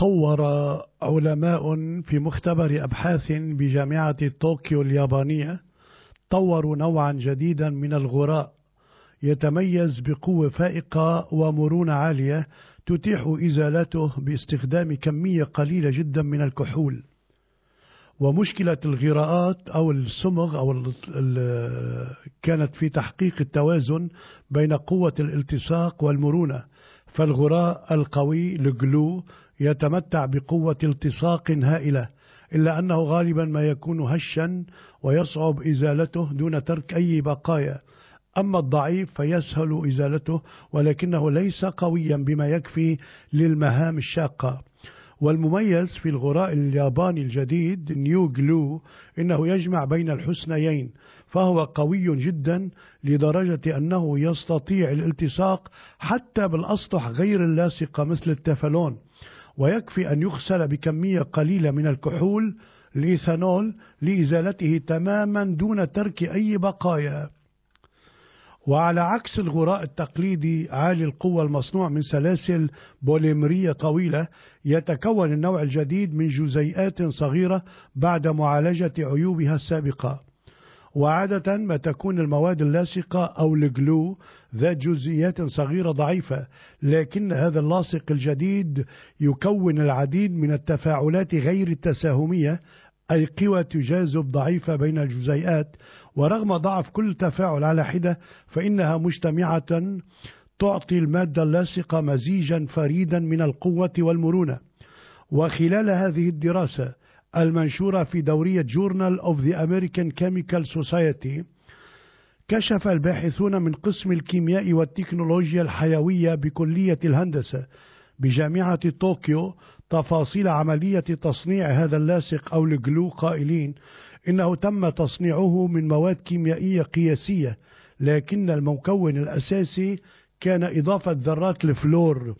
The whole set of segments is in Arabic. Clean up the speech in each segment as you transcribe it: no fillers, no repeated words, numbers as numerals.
طور علماء في مختبر أبحاث بجامعة طوكيو اليابانية طوروا نوعا جديدا من الغراء يتميز بقوة فائقة ومرونة عالية تتيح إزالته باستخدام كمية قليلة جدا من الكحول. ومشكلة الغراءات أو الصمغ كانت في تحقيق التوازن بين قوة الالتصاق والمرونة، فالغراء القوي الجلو يتمتع بقوة التصاق هائلة، إلا أنه غالبا ما يكون هشا ويصعب إزالته دون ترك أي بقايا. أما الضعيف فيسهل إزالته ولكنه ليس قويا بما يكفي للمهام الشاقة. والمميز في الغراء الياباني الجديد نيو جلو إنه يجمع بين الحسنيين، فهو قوي جدا لدرجة أنه يستطيع الالتصاق حتى بالأسطح غير اللاصقة مثل التeflon، ويكفي أن يغسل بكمية قليلة من الكحول الإيثانول لإزالته تماما دون ترك أي بقايا. وعلى عكس الغراء التقليدي عالي القوة المصنوع من سلاسل بوليمرية طويلة، يتكون النوع الجديد من جزيئات صغيرة بعد معالجة عيوبها السابقة. وعادة ما تكون المواد اللاصقة أو الجلو ذات جزيئات صغيرة ضعيفة، لكن هذا اللاصق الجديد يكون العديد من التفاعلات غير التساهمية، أي قوى تجاذب ضعيفة بين الجزيئات، ورغم ضعف كل تفاعل على حدة فإنها مجتمعة تعطي المادة اللاصقة مزيجا فريدا من القوة والمرونة. وخلال هذه الدراسة المنشورة في دورية Journal of the American Chemical Society، كشف الباحثون من قسم الكيمياء والتكنولوجيا الحيوية بكلية الهندسة بجامعة طوكيو تفاصيل عملية تصنيع هذا اللاصق أو الجلو، قائلين إنه تم تصنيعه من مواد كيميائية قياسية، لكن المكون الأساسي كان إضافة ذرات الفلور،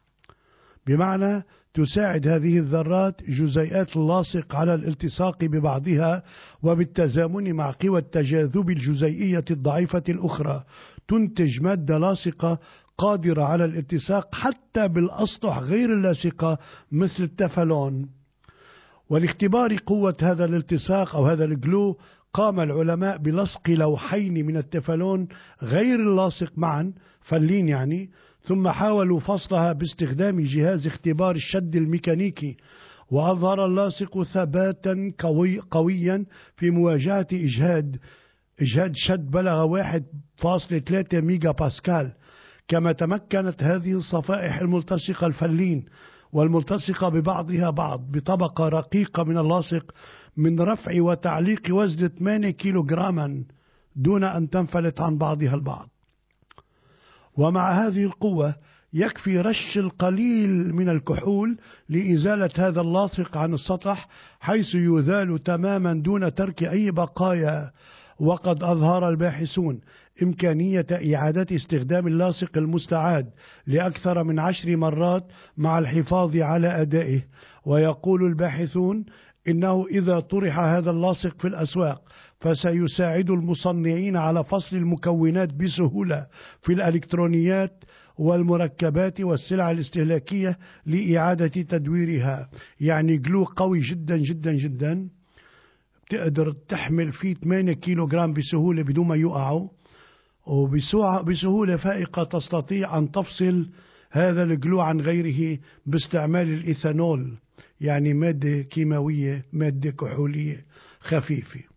بمعنى تساعد هذه الذرات جزيئات اللاصق على الالتصاق ببعضها، وبالتزامن مع قوى التجاذب الجزيئية الضعيفة الأخرى تنتج مادة لاصقة قادرة على الالتصاق حتى بالأسطح غير اللاصقة مثل التeflon. ولاختبار قوة هذا الالتصاق أو هذا الجلو قام العلماء بلصق لوحين من التeflon غير اللاصق معا، فلين يعني، ثم حاولوا فصلها باستخدام جهاز اختبار الشد الميكانيكي، وأظهر اللاصق ثباتا قويا في مواجهة إجهاد شد بلغ 1.3 ميجا باسكال. كما تمكنت هذه الصفائح الملتصقة الفلين والملتصقة ببعضها بعض بطبقة رقيقة من اللاصق من رفع وتعليق وزن 8 كيلوغراما دون أن تنفلت عن بعضها البعض. ومع هذه القوة يكفي رش القليل من الكحول لإزالة هذا اللاصق عن السطح، حيث يزال تماما دون ترك أي بقايا. وقد أظهر الباحثون إمكانية إعادة استخدام اللاصق المستعاد لأكثر من 10 مرات مع الحفاظ على أدائه. ويقول الباحثون إنه إذا طرح هذا اللاصق في الأسواق فسيساعد المصنعين على فصل المكونات بسهولة في الإلكترونيات والمركبات والسلع الاستهلاكية لإعادة تدويرها. يعني جلو قوي جدا جدا جدا، بتقدر تحمل فيه 8 كيلوغرام بسهولة بدون ما يقعوا، وبسهولة فائقة تستطيع أن تفصل هذا الجلو عن غيره باستعمال الإيثانول، يعني مادة كيماوية، مادة كحولية خفيفة.